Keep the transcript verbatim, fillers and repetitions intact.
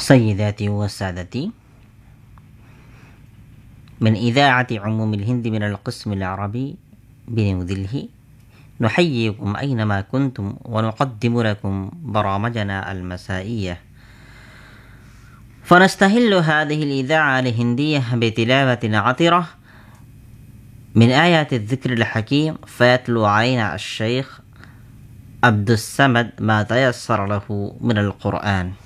سيداتي وسادتي، من إذاعة عموم الهند من القسم العربي بنيو دلهي، نحييكم أينما كنتم ونقدم لكم برامجنا المسائية. فنستهل هذه الإذاعة الهندية بتلاوة عطرة من آيات الذكر الحكيم، فيتلو علينا الشيخ عبد الصمد ما تيسر له من القرآن.